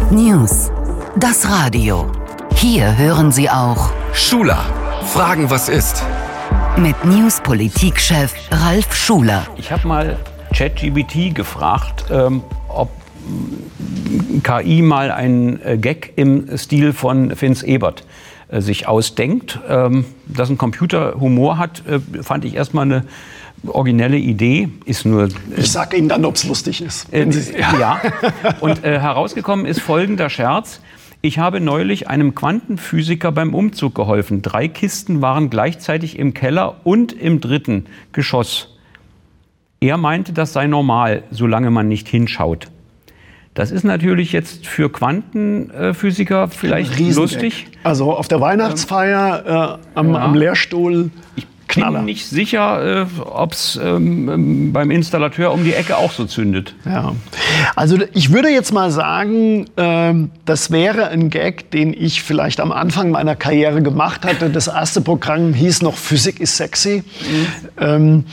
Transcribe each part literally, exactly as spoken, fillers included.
News. Das Radio. Hier hören Sie auch Schuler. Fragen, was ist? Mit News-Politikchef Ralf Schuler. Ich habe mal ChatGPT gefragt, ähm, ob K I mal einen äh, Gag im Stil von Vince Ebert äh, sich ausdenkt. Ähm, dass ein Computer Humor hat, äh, fand ich erstmal eine originelle Idee. Ist nur, äh, ich sage Ihnen dann, ob es lustig ist. Äh, ja. ja. Und äh, herausgekommen ist folgender Scherz. Ich habe neulich einem Quantenphysiker beim Umzug geholfen. Drei Kisten waren gleichzeitig im Keller und im dritten Geschoss. Er meinte, das sei normal, solange man nicht hinschaut. Das ist natürlich jetzt für Quantenphysiker vielleicht lustig. Also auf der Weihnachtsfeier äh, am, ja. am Lehrstuhl. Ich bin nicht sicher, äh, ob es ähm, beim Installateur um die Ecke auch so zündet. Ja. Also ich würde jetzt mal sagen, äh, das wäre ein Gag, den ich vielleicht am Anfang meiner Karriere gemacht hatte. Das erste Programm hieß noch Physik ist sexy. Mhm. Ähm,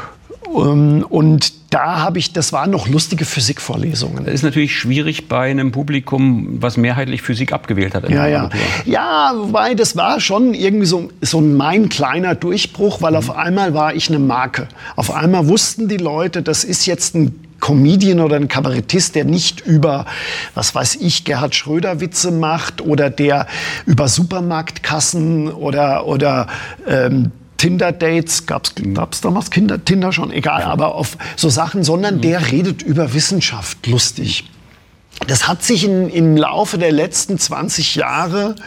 Und da habe ich, das waren noch lustige Physikvorlesungen. Das ist natürlich schwierig bei einem Publikum, was mehrheitlich Physik abgewählt hat. Ja, ja. Ja, wobei das war schon irgendwie so, so mein kleiner Durchbruch, weil mhm. auf einmal war ich eine Marke. Auf einmal wussten die Leute, das ist jetzt ein Comedian oder ein Kabarettist, der nicht über, was weiß ich, Gerhard Schröder Witze macht oder der über Supermarktkassen oder, oder ähm, Tinder-Dates, gab es damals Kinder, Tinder schon, egal, aber auf so Sachen, sondern der redet über Wissenschaft lustig. Das hat sich in, im Laufe der letzten zwanzig Jahre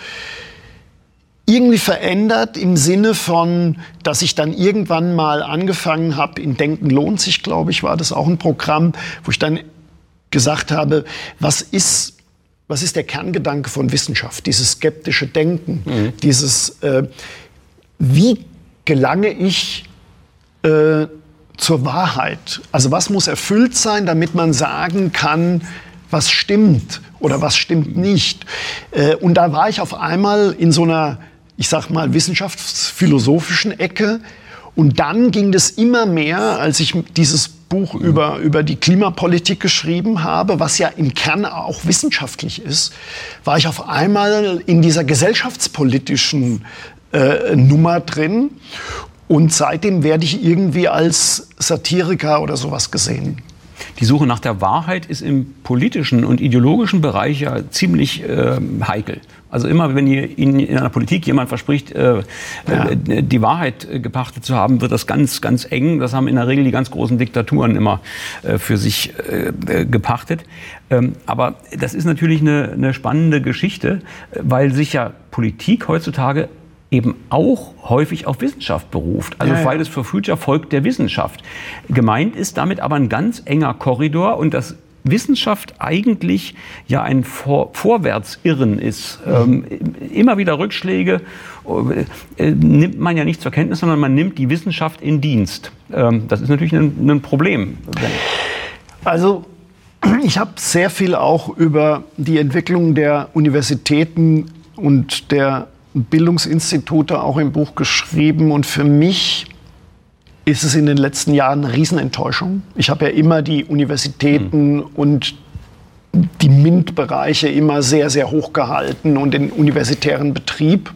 irgendwie verändert im Sinne von, dass ich dann irgendwann mal angefangen habe, in Denken lohnt sich, glaube ich, war das auch ein Programm, wo ich dann gesagt habe, was ist, was ist der Kerngedanke von Wissenschaft, dieses skeptische Denken, mhm. dieses, äh, wie gelange ich äh, zur Wahrheit? Also was muss erfüllt sein, damit man sagen kann, was stimmt oder was stimmt nicht? Äh, und da war ich auf einmal in so einer, ich sag mal, wissenschaftsphilosophischen Ecke. Und dann ging das immer mehr, als ich dieses Buch mhm. über, über die Klimapolitik geschrieben habe, was ja im Kern auch wissenschaftlich ist, war ich auf einmal in dieser gesellschaftspolitischen Äh, Nummer drin. Und seitdem werde ich irgendwie als Satiriker oder sowas gesehen. Die Suche nach der Wahrheit ist im politischen und ideologischen Bereich ja ziemlich äh, heikel. Also immer, wenn ihr in, in einer Politik jemand verspricht, äh, ja. äh, die Wahrheit äh, gepachtet zu haben, wird das ganz, ganz eng. Das haben in der Regel die ganz großen Diktaturen immer äh, für sich äh, gepachtet. Ähm, aber das ist natürlich eine, eine spannende Geschichte, weil sich ja Politik heutzutage eben auch häufig auf Wissenschaft beruft. Also ja, ja. Fridays for Future folgt der Wissenschaft. Gemeint ist damit aber ein ganz enger Korridor und dass Wissenschaft eigentlich ja ein Vor- Vorwärtsirren ist. Ähm, immer wieder Rückschläge äh, nimmt man ja nicht zur Kenntnis, sondern man nimmt die Wissenschaft in Dienst. Ähm, das ist natürlich ein, ein Problem. Also ich habe sehr viel auch über die Entwicklung der Universitäten und der Bildungsinstitute auch im Buch geschrieben. Und für mich ist es in den letzten Jahren eine Riesenenttäuschung. Ich habe ja immer die Universitäten mhm. und die MINT-Bereiche immer sehr, sehr hoch gehalten und den universitären Betrieb.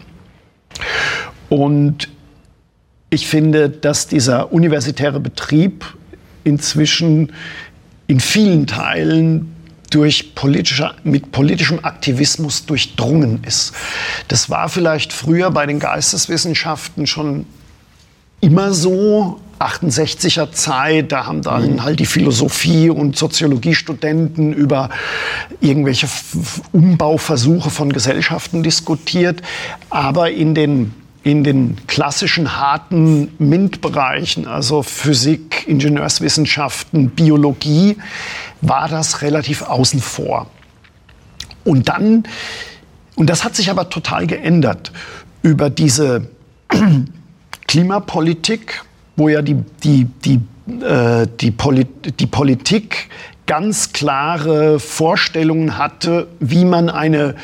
Und ich finde, dass dieser universitäre Betrieb inzwischen in vielen Teilen durch politischer, mit politischem Aktivismus durchdrungen ist. Das war vielleicht früher bei den Geisteswissenschaften schon immer so, achtundsechziger Zeit, da haben dann halt die Philosophie- und Soziologiestudenten über irgendwelche Umbauversuche von Gesellschaften diskutiert, aber in den in den klassischen harten MINT-Bereichen, also Physik, Ingenieurswissenschaften, Biologie, war das relativ außen vor. Und dann, und das hat sich aber total geändert, über diese Klimapolitik, wo ja die, die, die, äh, die, Polit- die Politik ganz klare Vorstellungen hatte, wie man eine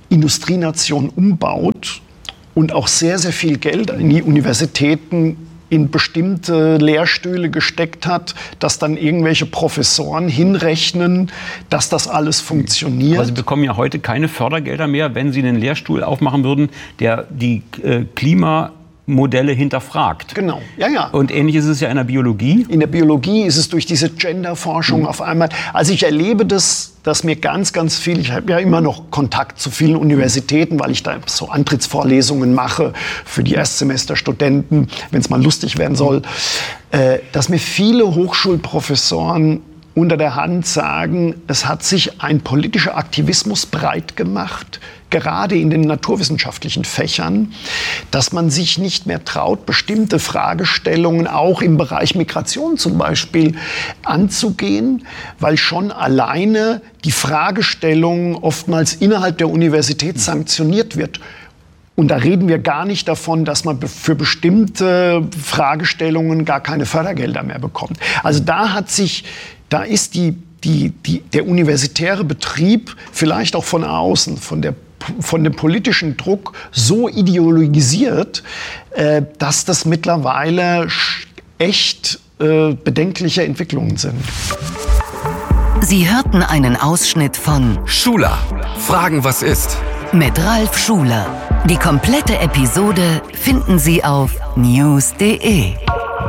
Industrienation umbaut, und auch sehr, sehr viel Geld in die Universitäten in bestimmte Lehrstühle gesteckt hat, dass dann irgendwelche Professoren hinrechnen, dass das alles funktioniert. Aber Sie bekommen ja heute keine Fördergelder mehr, wenn Sie einen Lehrstuhl aufmachen würden, der die äh, Klima Modelle hinterfragt. Genau, ja, ja. Und ähnlich ist es ja in der Biologie. In der Biologie ist es durch diese Genderforschung mhm. auf einmal, also ich erlebe das, dass mir ganz, ganz viel, ich habe ja immer noch Kontakt zu vielen Universitäten, weil ich da so Antrittsvorlesungen mache für die Erstsemesterstudenten, wenn es mal lustig werden soll, äh, dass mir viele Hochschulprofessoren unter der Hand sagen, es hat sich ein politischer Aktivismus breit gemacht, gerade in den naturwissenschaftlichen Fächern, dass man sich nicht mehr traut, bestimmte Fragestellungen auch im Bereich Migration zum Beispiel anzugehen, weil schon alleine die Fragestellung oftmals innerhalb der Universität sanktioniert wird. Und da reden wir gar nicht davon, dass man für bestimmte Fragestellungen gar keine Fördergelder mehr bekommt. Also da hat sich, da ist die, die, die, der universitäre Betrieb vielleicht auch von außen, von der von dem politischen Druck so ideologisiert, äh, dass das mittlerweile echt äh, bedenkliche Entwicklungen sind. Sie hörten einen Ausschnitt von Schuler, Fragen, was ist? Mit Ralf Schuler. Die komplette Episode finden Sie auf news punkt de.